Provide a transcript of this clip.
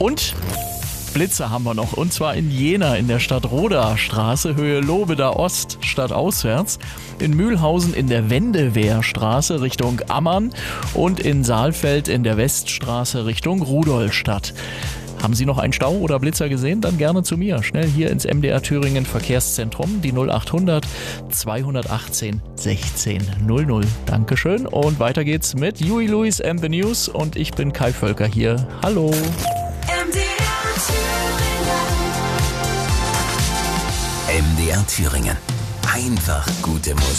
Und Blitzer haben wir noch, und zwar in Jena in der Stadtroder Straße, Höhe Lobeda Ost, stadtauswärts, in Mühlhausen in der Wendewehrstraße Richtung Ammann und in Saalfeld in der Weststraße Richtung Rudolstadt. Haben Sie noch einen Stau oder Blitzer gesehen? Dann gerne zu mir. Schnell hier ins MDR Thüringen Verkehrszentrum, die 0800 218 16 00. Dankeschön und weiter geht's mit Huey Lewis and the News und ich bin Kai Völker hier. Hallo. MDR Thüringen. Einfach gute Musik.